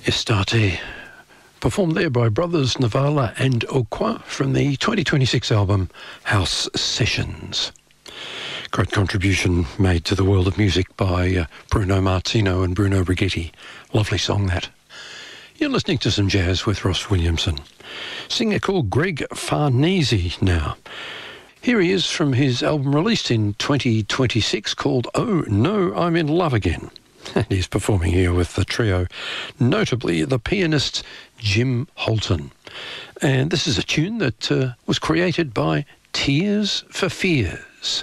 Estate, performed there by brothers Navala and Okwa from the 2026 album House Sessions. Great contribution made to the world of music by Bruno Martino and Bruno Righetti. Lovely song, that. You're listening to some jazz with Ross Williamson. Singer called Greg Farnese now. Here he is from his album released in 2026 called Oh No, I'm in Love Again. And he's performing here with the trio, notably the pianist Jim Holton. And this is a tune that was created by Tears for Fears.